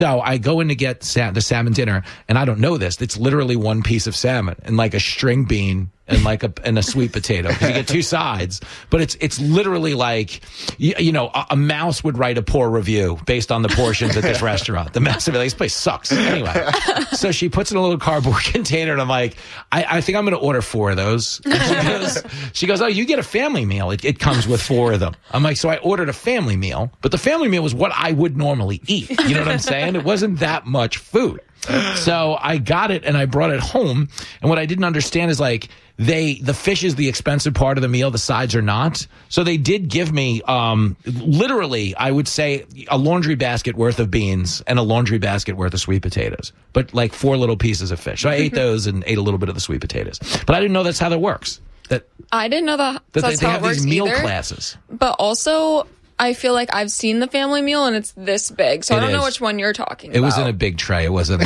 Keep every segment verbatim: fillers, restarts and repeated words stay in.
So I go in to get sa- the salmon dinner, and I don't know this. It's literally one piece of salmon and like a string bean and like a and a sweet potato, because you get two sides. But it's it's literally like, you, you know, a, a mouse would write a poor review based on the portions at this restaurant. The mouse would be like, this place sucks. Anyway, so she puts it in a little cardboard container, and I'm like, I, I think I'm going to order four of those. And she goes, she goes, oh, you get a family meal. It, it comes with four of them. I'm like, so I ordered a family meal, but the family meal was what I would normally eat. You know what I'm saying? It wasn't that much food. So I got it and I brought it home. And what I didn't understand is like, they, the fish is the expensive part of the meal. The sides are not. So they did give me, um, literally, I would say a laundry basket worth of beans and a laundry basket worth of sweet potatoes, but like four little pieces of fish. So I ate those and ate a little bit of the sweet potatoes, but I didn't know that's how that works. That I didn't know that, that that's they, they how have it works these meal either. classes. But also, I feel like I've seen the family meal and it's this big, so It I don't is. know which one you're talking It about. was in a big tray. It wasn't a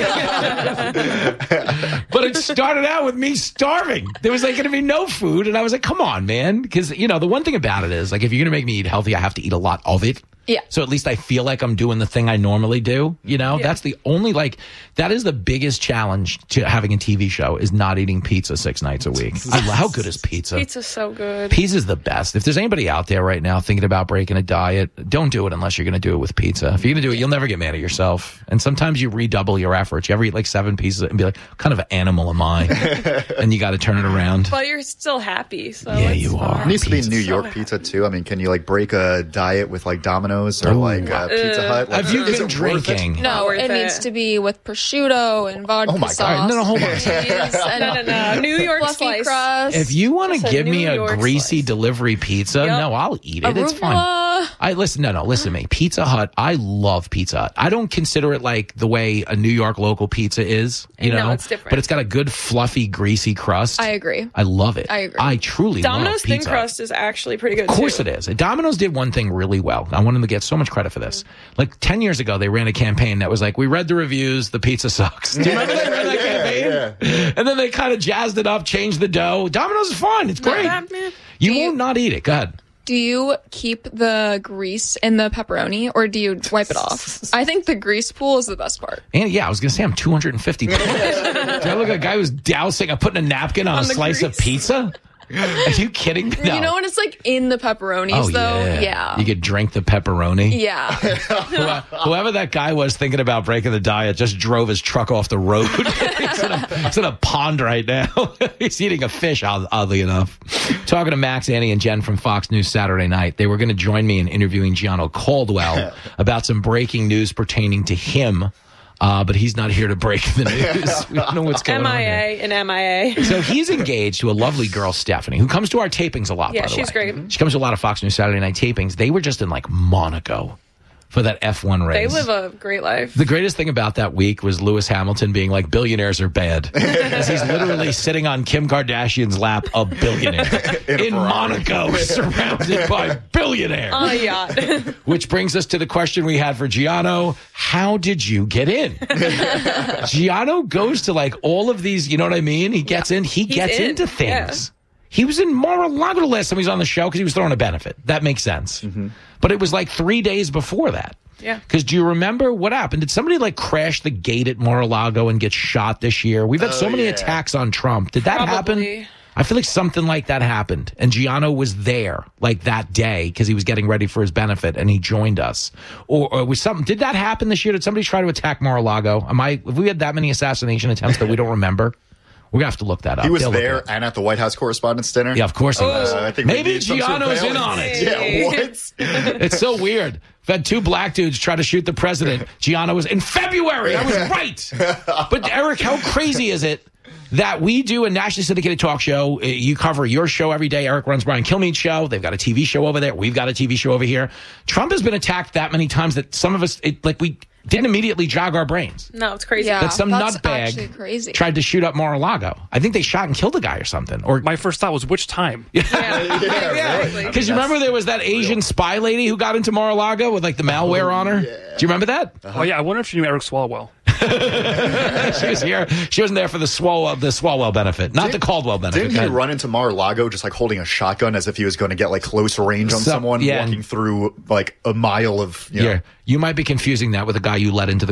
tray. But it started out with me starving. There was like going to be no food. And I was like, come on, man. Because, you know, the one thing about it is, like, if you're going to make me eat healthy, I have to eat a lot of it. Yeah. So at least I feel like I'm doing the thing I normally do. You know, Yeah. that's the only, like, that is the biggest challenge to having a T V show, is not eating pizza six nights a week. I, how good is pizza? Pizza's so good. Pizza's the best. If there's anybody out there right now thinking about breaking a diet, don't do it unless you're going to do it with pizza. If you're going to do it, you'll never get mad at yourself. And sometimes you redouble your efforts. You ever eat like seven pieces and be like, what kind of an animal am I? And you got to turn it around. But you're still happy. So Yeah, it's you are. fine. It needs to be Pizza's New so York happy. pizza too. I mean, can you like break a diet with like Domino's or Ooh. like uh, Pizza Hut? Like, Have you is been it worth it? drinking? No, Not worth it, it. needs to be with prosciutto and vodka Oh my God. sauce. No, no, hold on. cheese, and No, no, no. New York fluffy slice. crust. If you want Just to a give me New a York greasy slice. delivery pizza, Yep. no, I'll eat it. It's fine. Arugula. I listen. No, no. Listen to me. Pizza Hut. I love Pizza Hut. I don't consider it like the way a New York local pizza is. You No, know, it's different. But it's got a good, fluffy, greasy crust. I agree. I love it. I agree. I truly love Domino's thin Pizza Hut. crust is actually pretty good. Of course too. it is. Domino's did one thing really well. I want them to get so much credit for this. Like ten years ago, they ran a campaign that was like, we read the reviews, the pizza sucks. Do you remember they ran that campaign? And then they kind of jazzed it up, changed the dough. Domino's is fun. It's great. Yeah, man. You Do you- won't not eat it. Go ahead. Do you keep the grease in the pepperoni or do you wipe it off? I think the grease pool is the best part. And yeah, I was going to say I'm two hundred fifty pounds. Do I look like a guy who's dousing, uh, putting a napkin on, On a the slice of grease. pizza? Are you kidding me? No. You know when it's like in the pepperonis Oh, though? yeah. Yeah. You could drink the pepperoni. Yeah. Who- Whoever that guy was thinking about breaking the diet just drove his truck off the road. he's, in a, he's in a pond right now. He's eating a fish, odd- oddly enough. Talking to Max, Annie, and Jen from Fox News Saturday night. They were going to join me in interviewing Gianno Caldwell about some breaking news pertaining to him. Uh, but he's not here to break the news. We don't know what's going M on I here. A and M I A. So he's engaged to a lovely girl, Stephanie, who comes to our tapings a lot, Yeah, by the she's way. great. She comes to a lot of Fox News Saturday night tapings. They were just in, like, Monaco for that F one They race. live a great life. The greatest thing about that week was Lewis Hamilton being like, billionaires are bad. As he's literally sitting on Kim Kardashian's lap, a billionaire. In a in Ferrari. Monaco, surrounded by billionaires. On a yacht. Which brings us to the question we had for Gianno. How did you get in? Gianno goes to like all of these, you know what I mean? He gets in, he gets in, into things. yeah. He was in Mar-a-Lago the last time he was on the show because he was throwing a benefit. That makes sense. Mm-hmm. But it was like three days before that. Yeah. Because do you remember what happened? Did somebody like crash the gate at Mar-a-Lago and get shot this year? We've had Oh, so many yeah. attacks on Trump. Did that Probably. happen? I feel like something like that happened. And Gianno was there like that day because he was getting ready for his benefit and he joined us. Or, or was something, did that happen this year? Did somebody try to attack Mar-a-Lago? Am I, have we had that many assassination attempts that we don't remember? We're going to have to look that up. He was They'll look it there up. and at the White House Correspondents' Dinner. Yeah, of course he was. Uh, I think we Maybe need some Gianno's in surveillance. on it. Yeah, what? It's so weird. We've had two black dudes try to shoot the president. Gianno was in February. I was right. But Eric, how crazy is it that we do a nationally syndicated talk show? Uh, You cover your show every day. Eric runs Brian Kilmeade's show. They've got a T V show over there. We've got a T V show over here. Trump has been attacked that many times that some of us, it, like we didn't immediately jog our brains. No, it's crazy. Yeah. That some that's actually nutbag crazy. tried to shoot up Mar-a-Lago. I think they shot and killed a guy or something. Or My first thought was, which time? Yeah, Yeah, exactly. Because you remember there was that Asian spy lady who got into Mar-a-Lago with like the malware on her? Do you remember that? Oh, yeah, I wonder if she knew Eric Swalwell. she was here. She wasn't there for the Swalwell, the Swalwell benefit, not Didn't- the Caldwell benefit. Didn't he Go ahead. run into Mar-a-Lago just like holding a shotgun as if he was going to get like close range on Some- someone yeah, walking and- through like a mile of, you know, Yeah, you might be confusing that with a guy you let into the